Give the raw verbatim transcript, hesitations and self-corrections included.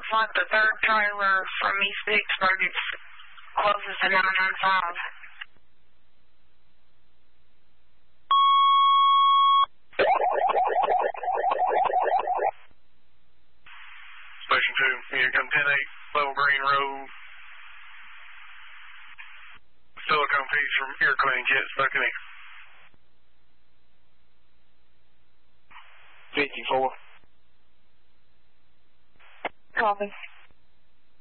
looks like the third trailer from East Vicksburg is closest to nine nine five. Station two, here come ten eight, Level Green Road. Silicone piece from ear cleaning kit stuck in here. fifty-four. Copy.